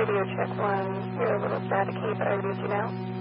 Radio check one. You're a little sad to keep, but I read you now.